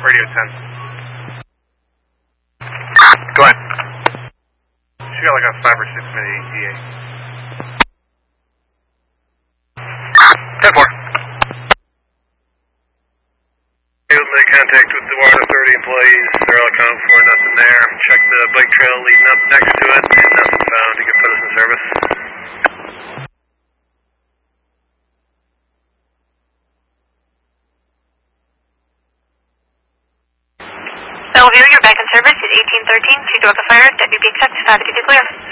Radio 10. Go ahead. She got like a 5 or 6 minute ETA. 10-4. Make contact with the Water Authority employees. They're all accounted for, nothing there. Check the bike trail leading up next to it, and nothing found. You can put us in service. Bellevue, you're back in service at 1813. Two Dorca Fire, WP accepted, 5 to clear.